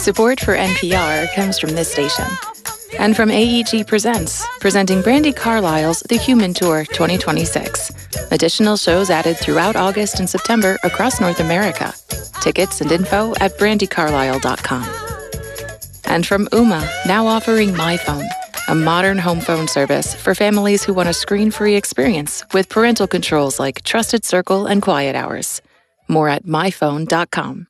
Support for NPR comes from this station. And from AEG Presents, presenting Brandi Carlile's The Human Tour 2026. Additional shows added throughout August and September across North America. Tickets and info at brandicarlile.com. And from Ooma, now offering MyPhone, a modern home phone service for families who want a screen-free experience with parental controls like Trusted Circle and Quiet Hours. More at myphone.com.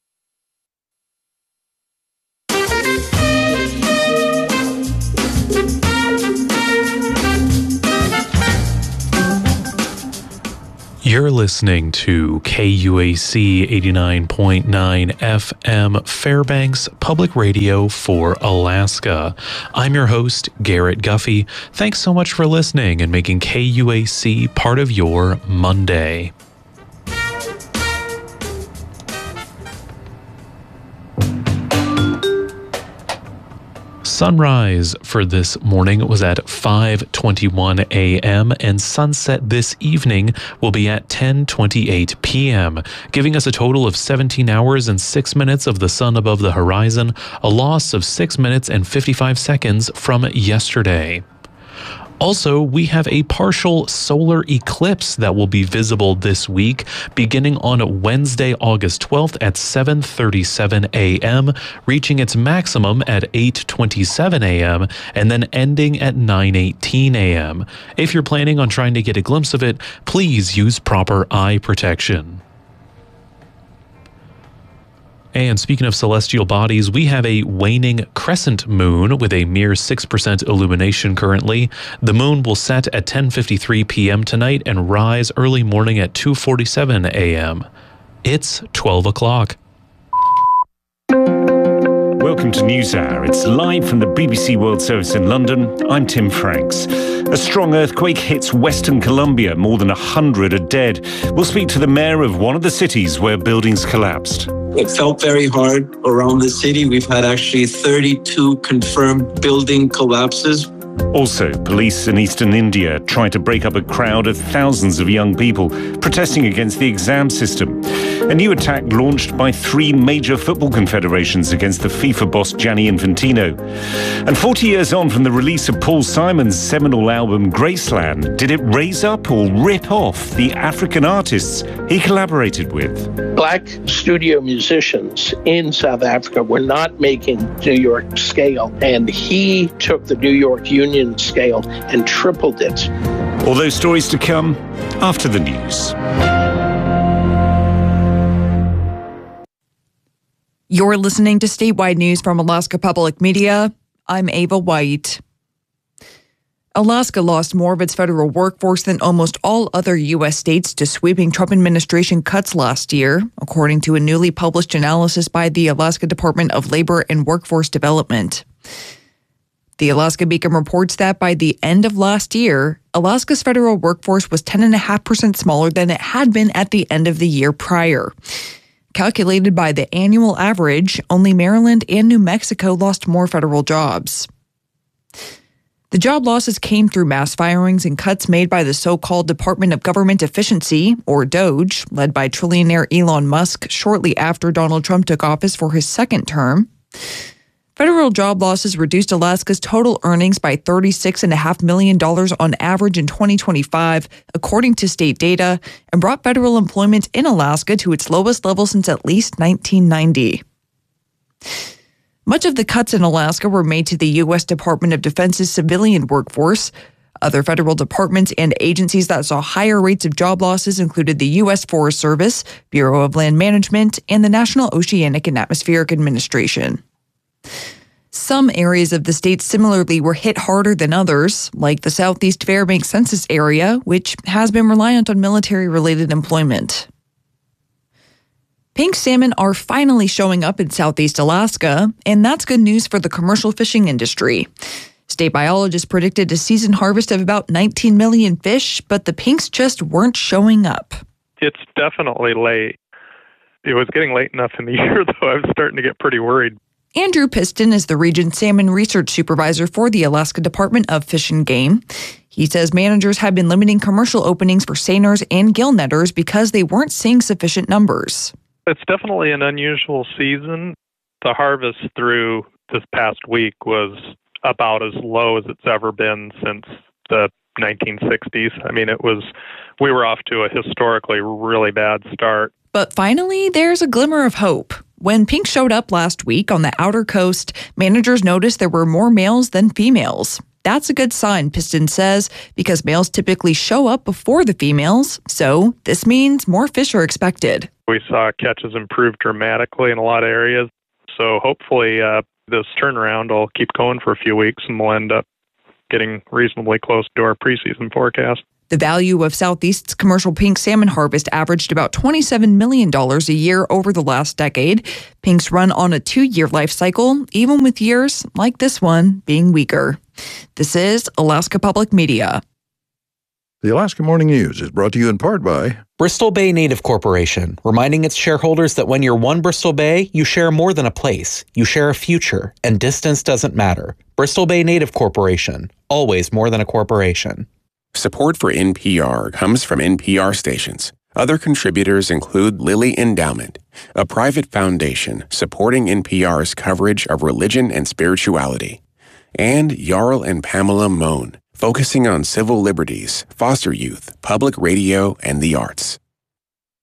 You're listening to KUAC 89.9 FM Fairbanks Public Radio for Alaska. I'm your host, Garrett Guffey. Thanks so much for listening and making KUAC part of your Monday. Sunrise for this morning was at 5:21 a.m. and sunset this evening will be at 10:28 p.m., giving us a total of 17 hours and 6 minutes of the sun above the horizon, a loss of 6 minutes and 55 seconds from yesterday. Also, we have a partial solar eclipse that will be visible this week, beginning on Wednesday, August 12th at 7:37 a.m., reaching its maximum at 8:27 a.m., and then ending at 9:18 a.m. If you're planning on trying to get a glimpse of it, please use proper eye protection. And speaking of celestial bodies, we have a waning crescent moon with a mere 6% illumination currently. The moon will set at 10:53 p.m. tonight and rise early morning at 2:47 a.m. It's 12 o'clock. Welcome to NewsHour. It's live from the BBC World Service in London. I'm Tim Franks. A strong earthquake hits Western Colombia. More than 100 are dead. We'll speak to the mayor of one of the cities where buildings collapsed. It felt very hard around the city. We've had actually 32 confirmed building collapses. Also, police in eastern India tried to break up a crowd of thousands of young people protesting against the exam system. A new attack launched by 3 major football confederations against the FIFA boss Gianni Infantino. And 40 years on from the release of Paul Simon's seminal album Graceland, did it raise up or rip off the African artists he collaborated with? Black studio musicians in South Africa were not making New York scale, and he took the New York Union scale and tripled it. All those stories to come after the news. You're listening to statewide news from Alaska Public Media. I'm Ava White. Alaska lost more of its federal workforce than almost all other U.S. states to sweeping Trump administration cuts last year, according to a newly published analysis by the Alaska Department of Labor and Workforce Development. The Alaska Beacon reports that by the end of last year, Alaska's federal workforce was 10.5% smaller than it had been at the end of the year prior. Calculated by the annual average, only Maryland and New Mexico lost more federal jobs. The job losses came through mass firings and cuts made by the so-called Department of Government Efficiency, or DOGE, led by trillionaire Elon Musk shortly after Donald Trump took office for his second term. Federal job losses reduced Alaska's total earnings by $36.5 million on average in 2025, according to state data, and brought federal employment in Alaska to its lowest level since at least 1990. Much of the cuts in Alaska were made to the U.S. Department of Defense's civilian workforce. Other federal departments and agencies that saw higher rates of job losses included the U.S. Forest Service, Bureau of Land Management, and the National Oceanic and Atmospheric Administration. Some areas of the state similarly were hit harder than others, like the Southeast Fairbanks census area, which has been reliant on military-related employment. Pink salmon are finally showing up in Southeast Alaska, and that's good news for the commercial fishing industry. State biologists predicted a season harvest of about 19 million fish, but the pinks just weren't showing up. It's definitely late. It was getting late enough in the year, though I was starting to get pretty worried. Andrew Piston is the region's salmon research supervisor for the Alaska Department of Fish and Game. He says managers have been limiting commercial openings for seiners and gill netters because they weren't seeing sufficient numbers. It's definitely an unusual season. The harvest through this past week was about as low as it's ever been since the 1960s. I mean, we were off to a historically really bad start. But finally, there's a glimmer of hope. When pink showed up last week on the outer coast, managers noticed there were more males than females. That's a good sign, Piston says, because males typically show up before the females, so this means more fish are expected. We saw catches improve dramatically in a lot of areas, so hopefully this turnaround will keep going for a few weeks and we'll end up getting reasonably close to our preseason forecast. The value of Southeast's commercial pink salmon harvest averaged about $27 million a year over the last decade. Pinks run on a 2-year life cycle, even with years like this one being weaker. This is Alaska Public Media. The Alaska Morning News is brought to you in part by Bristol Bay Native Corporation, reminding its shareholders that when you're one Bristol Bay, you share more than a place. You share a future, and distance doesn't matter. Bristol Bay Native Corporation, always more than a corporation. Support for NPR comes from NPR stations. Other contributors include Lilly Endowment, a private foundation supporting NPR's coverage of religion and spirituality, and Jarl and Pamela Mohn, focusing on civil liberties, foster youth, public radio, and the arts.